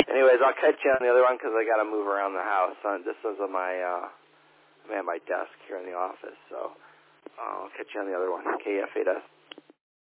Anyways, I'll catch you on the other one because I got to move around the house. This is I'm at my desk here in the office, so I'll catch you on the other one. KF8S.